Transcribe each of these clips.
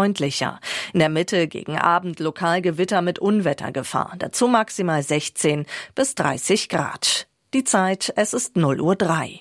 freundlicher. In der Mitte gegen Abend lokal Gewitter mit Unwettergefahr. Dazu maximal 16 bis 30 Grad. Die Zeit, es ist 0:03 Uhr.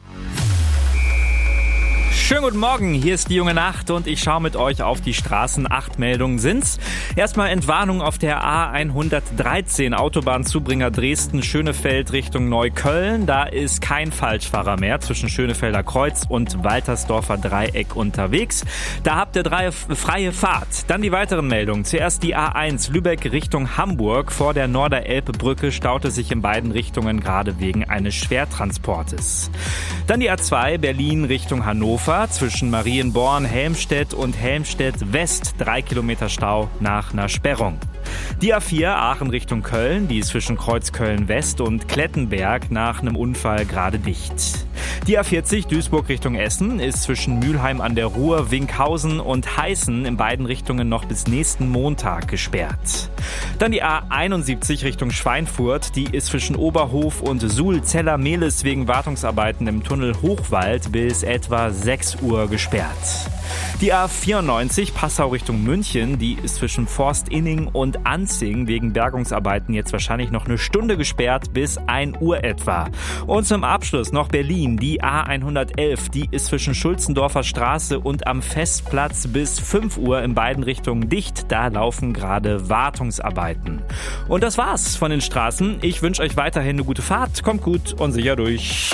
Schönen guten Morgen, hier ist die junge Nacht und ich schaue mit euch auf die Straßen. 8 Meldungen sind's. Erstmal Entwarnung auf der A113, Autobahnzubringer Dresden-Schönefeld Richtung Neukölln. Da ist kein Falschfahrer mehr zwischen Schönefelder Kreuz und Waltersdorfer Dreieck unterwegs. Da habt ihr freie Fahrt. Dann die weiteren Meldungen. Zuerst die A1 Lübeck Richtung Hamburg. Vor der Norderelbe-Brücke staute sich in beiden Richtungen gerade wegen eines Schwertransportes. Dann die A2 Berlin Richtung Hannover. Zwischen Marienborn, Helmstedt und Helmstedt West 3 Kilometer Stau nach einer Sperrung. Die A4 Aachen Richtung Köln, die ist zwischen Kreuzköln West und Klettenberg nach einem Unfall gerade dicht. Die A40 Duisburg Richtung Essen ist zwischen Mülheim an der Ruhr, Winkhausen und Heißen in beiden Richtungen noch bis nächsten Montag gesperrt. Dann die A71 Richtung Schweinfurt, die ist zwischen Oberhof und Suhl-Zeller-Mehlis wegen Wartungsarbeiten im Tunnel Hochwald bis etwa 6 Uhr gesperrt. Die A94 Passau Richtung München, die ist zwischen Forst-Inning und Anzing wegen Bergungsarbeiten jetzt wahrscheinlich noch eine Stunde gesperrt bis 1 Uhr etwa. Und zum Abschluss noch Berlin, die A111, die ist zwischen Schulzendorfer Straße und am Festplatz bis 5 Uhr in beiden Richtungen dicht. Da laufen gerade Wartungsarbeiten. Und das war's von den Straßen. Ich wünsche euch weiterhin eine gute Fahrt. Kommt gut und sicher durch.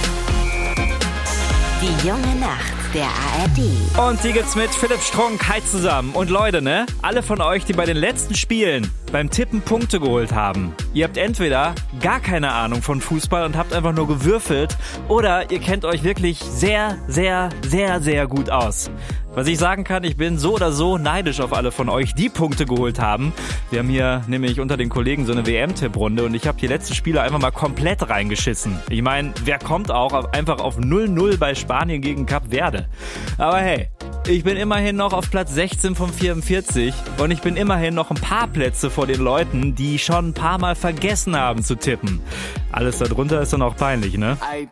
Die junge Nacht der ARD. Und die gibt's mit Philipp Strunk. Hi zusammen. Und Leute, ne? Alle von euch, die bei den letzten Spielen beim Tippen Punkte geholt haben. Ihr habt entweder gar keine Ahnung von Fußball und habt einfach nur gewürfelt oder ihr kennt euch wirklich sehr, sehr, sehr, sehr gut aus. Was ich sagen kann, ich bin so oder so neidisch auf alle von euch, die Punkte geholt haben. Wir haben hier nämlich unter den Kollegen so eine WM-Tipprunde und ich habe die letzten Spiele einfach mal komplett reingeschissen. Ich meine, wer kommt auch einfach auf 0-0 bei Spanien gegen Kap Verde? Aber hey, ich bin immerhin noch auf Platz 16 von 44 und ich bin immerhin noch ein paar Plätze vor den Leuten, die schon ein paar Mal vergessen haben zu tippen. Alles darunter ist dann auch peinlich, ne?